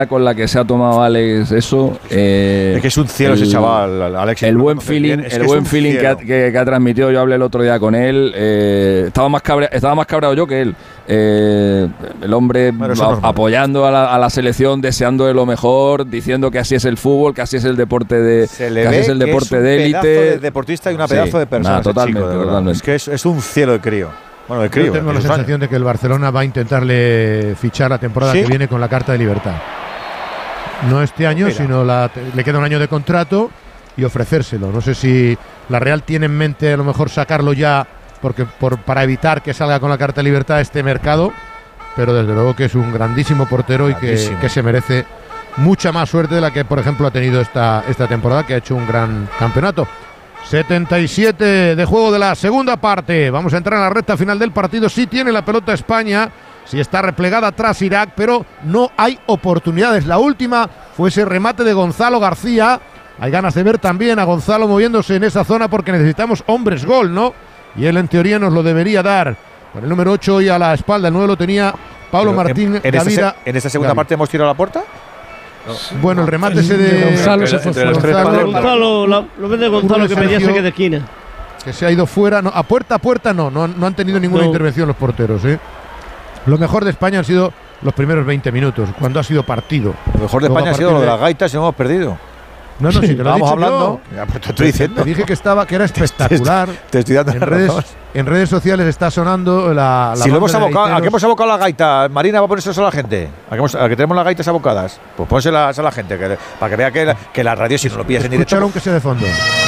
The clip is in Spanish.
con la que se ha tomado Alex eso. Es que es un cielo ese chaval, Alex. El buen feeling, que ha transmitido. Yo hablé el otro día con él. Estaba más cabreado yo que él. El hombre apoyando a la selección, deseando de lo mejor, diciendo que así es el fútbol, que así es el deporte de élite. Pedazo de deportista y una pedazo de persona. Totalmente. Es que es un cielo de crío. Bueno, de crío. Yo tengo la sensación de que el Barcelona va a intentarle fichar la temporada que viene con la carta de libertad. No este año, sino le queda un año de contrato y ofrecérselo. No sé si la Real tiene en mente a lo mejor sacarlo ya para evitar que salga con la carta de libertad a este mercado, pero desde luego que es un grandísimo portero y que se merece mucha más suerte de la que, por ejemplo, ha tenido esta temporada, que ha hecho un gran campeonato. 77 de juego de la segunda parte. Vamos a entrar en la recta final del partido. Sí tiene la pelota España, sí está replegada atrás Irak, pero no hay oportunidades. La última fue ese remate de Gonzalo García. Hay ganas de ver también a Gonzalo moviéndose en esa zona porque necesitamos hombres gol, ¿no? Y él en teoría nos lo debería dar. Con el número 8 hoy a la espalda, el 9 lo tenía Pablo Martín Gavira. ¿En esta segunda parte hemos tirado a la puerta? No. Bueno, el remate ese de Gonzalo se fue fuera. Lo ves de Gonzalo que pedía saque de esquina. Que se ha ido fuera. No, a puerta no han tenido ninguna intervención los porteros. Lo mejor de España han sido los primeros 20 minutos, cuando ha sido partido. Lo mejor de España ha sido lo de las gaitas y hemos perdido. No, si te lo he dicho hablando. Ya, pues te estoy diciendo. Te dije que era espectacular. Te estoy dando en redes sociales está sonando la si lo hemos abocado, ¿a qué hemos abocado la gaita? Marina va a ponerse eso a la gente. ¿A que tenemos las gaitas abocadas? Pues pónselas a la gente, para que vea que la radio, si no lo pillas en directo. Escucharon que se de fondo.